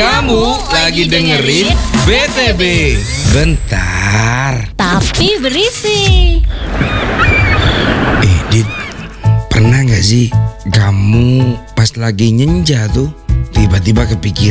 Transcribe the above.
Kamu lagi dengerin BTB. Bentar. Tapi berisi. Dit, pernah gak sih kamu pas lagi nyenja tuh tiba-tiba kepikiran